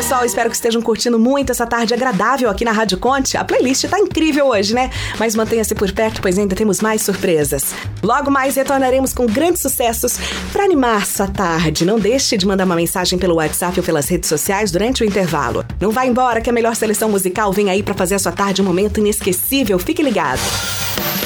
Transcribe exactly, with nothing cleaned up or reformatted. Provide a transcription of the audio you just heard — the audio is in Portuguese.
pessoal, espero que estejam curtindo muito essa tarde agradável aqui na Rádio Conte. A playlist tá incrível hoje, né? Mas mantenha-se por perto, pois ainda temos mais surpresas. Logo mais retornaremos com grandes sucessos para animar sua tarde. Não deixe de mandar uma mensagem pelo WhatsApp ou pelas redes sociais durante o intervalo. Não vá embora que a melhor seleção musical vem aí para fazer a sua tarde um momento inesquecível. Fique ligado.